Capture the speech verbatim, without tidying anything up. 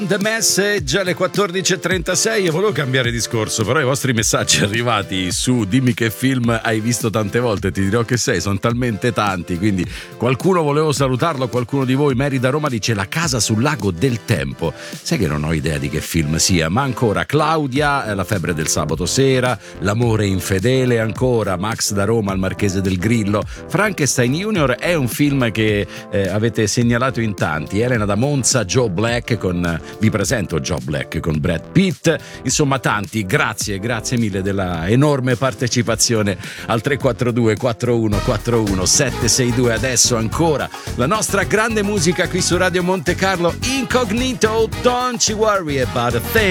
The Message alle quattordici e trentasei. Io volevo cambiare discorso, però i vostri messaggi arrivati su dimmi che film hai visto tante volte, ti dirò che sei, sono talmente tanti, quindi qualcuno, volevo salutarlo, qualcuno di voi, Mary da Roma dice La casa sul lago del tempo. Sai che non ho idea di che film sia, ma ancora Claudia, La febbre del sabato sera, L'amore infedele, ancora Max da Roma, Il marchese del Grillo, Frankenstein Junior è un film che eh, avete segnalato in tanti, Elena da Monza, Joe Black con... Vi presento Joe Black con Brad Pitt, insomma tanti, grazie, grazie mille della enorme partecipazione al tre quattro due quattro uno quattro uno sette sei due. Adesso ancora la nostra grande musica qui su Radio Monte Carlo, Incognito, Don't You Worry About a Thing.